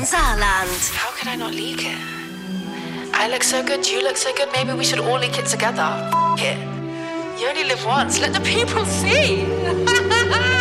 Saarland. How could I not leak it? I look so good, you look so good, maybe we should all leak it together. F*** it. You only live once, let the people see.